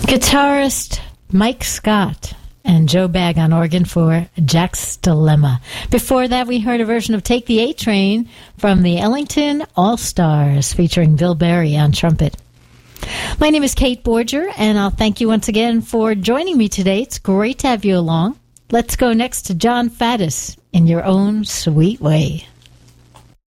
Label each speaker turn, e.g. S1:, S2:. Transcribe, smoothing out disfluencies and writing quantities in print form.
S1: Guitarist Mike Scott and Joe Bagg on organ for Jack's Dilemma. Before that, we heard a version of Take the A-Train from the Ellington All-Stars featuring Bill Berry on trumpet. My name is Kate Borger, and I'll thank you once again for joining me today. It's great to have you along. Let's go next to John Faddis, In Your Own Sweet Way.